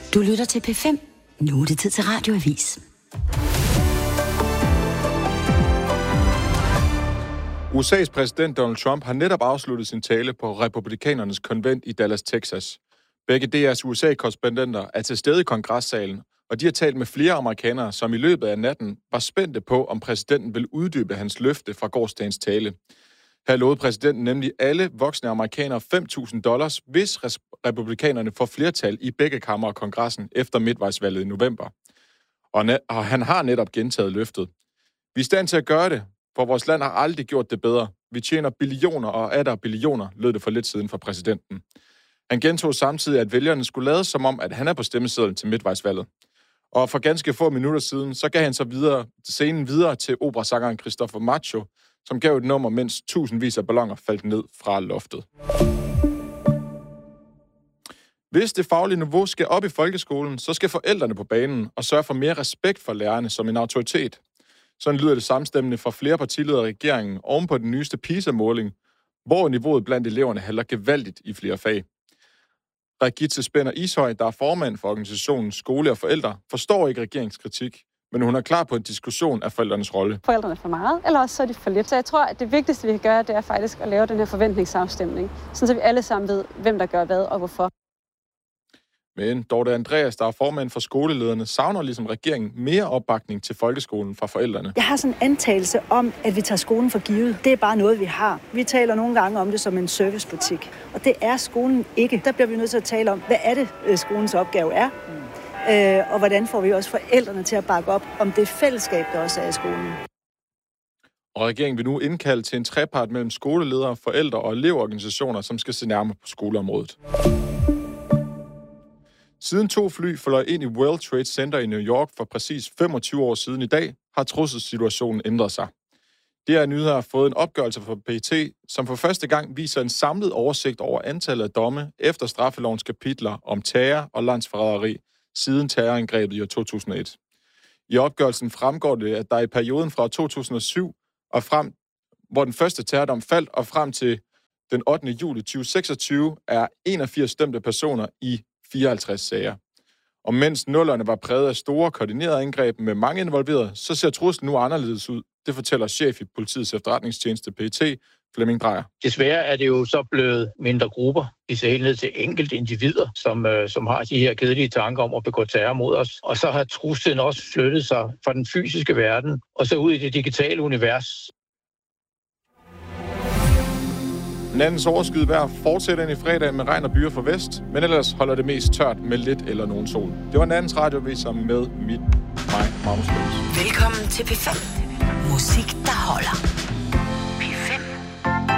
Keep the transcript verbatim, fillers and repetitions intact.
Du lytter til P fem. Nu er det tid til Radioavis. U S A's præsident Donald Trump har netop afsluttet sin tale på republikanernes konvent i Dallas, Texas. Begge D R's U S A-korrespondenter er til stede i kongressalen, og de har talt med flere amerikanere, som i løbet af natten var spændte på, om præsidenten vil uddybe hans løfte fra gårsdagens tale. Her lovede præsidenten nemlig alle voksne amerikanere fem tusind dollars, hvis republikanerne får flertal i begge kammer af kongressen efter midtvejsvalget i november. Og, ne- og han har netop gentaget løftet. Vi er i stand til at gøre det, for vores land har aldrig gjort det bedre. Vi tjener billioner og atter billioner, lød det for lidt siden fra præsidenten. Han gentog samtidig, at vælgerne skulle lade som om, at han er på stemmesedlen til midtvejsvalget. Og for ganske få minutter siden, så gav han så videre, scenen videre til operasangeren Christopher Macho, som gav et nummer, mens tusindvis af balloner faldt ned fra loftet. Hvis det faglige niveau skal op i folkeskolen, så skal forældrene på banen og sørge for mere respekt for lærerne som en autoritet. Sådan lyder det samstemmende fra flere partiledere i regeringen oven på den nyeste PISA-måling, hvor niveauet blandt eleverne halter gevaldigt i flere fag. Regitze Spænder Ishøj, der er formand for organisationen Skole og Forældre, forstår ikke regeringskritik, men hun er klar på en diskussion af forældrenes rolle. Forældrene er for meget, eller også så er de for lidt. Så jeg tror, at det vigtigste, vi kan gøre, det er faktisk at lave den her forventningsafstemning, så vi alle sammen ved, hvem der gør hvad og hvorfor. Men Dorte Andreas, der er formand for skolelederne, savner ligesom regeringen mere opbakning til folkeskolen fra forældrene. Jeg har sådan en antagelse om, at vi tager skolen for givet. Det er bare noget, vi har. Vi taler nogle gange om det som en servicebutik, og det er skolen ikke. Der bliver vi nødt til at tale om, hvad er det, skolens opgave er, mm. og hvordan får vi også forældrene til at bakke op om det fællesskab, der også er i skolen. Og regeringen vil nu indkalde til en trepart mellem skoleledere, forældre og elevorganisationer, som skal se nærmere på skoleområdet. Siden to fly fløj ind i World Trade Center i New York for præcis femogtyve år siden i dag, har trusselssituationen ændret sig. Det er nyheder har fået en opgørelse fra P E T, som for første gang viser en samlet oversigt over antallet af domme efter straffelovens kapitler om terror og landsforræderi siden terrorangrebet i år to tusind og et. I opgørelsen fremgår det, at der i perioden fra to tusind og syv og frem, hvor den første terrordom faldt, og frem til den ottende juli to tusind og seksogtyve, er enogfirs dømte personer i fireoghalvtreds sager. Og mens nullerne var præget af store koordinerede angreb med mange involverede, så ser truslen nu anderledes ud. Det fortæller chef i politiets efterretningstjeneste P E T, Flemming Drejer. Desværre er det jo så blevet mindre grupper, i sig ned til enkelte individer, som, øh, som har de her kedelige tanker om at begå terror mod os. Og så har truslen også flyttet sig fra den fysiske verden og så ud i det digitale univers. Nattens overskyet vejr fortsætter ind i fredag med regn og byer fra vest, men ellers holder det mest tørt med lidt eller nogen sol. Det var nattens radioavis med mit, mig, Magnus Løs. Velkommen til P fem. Musik,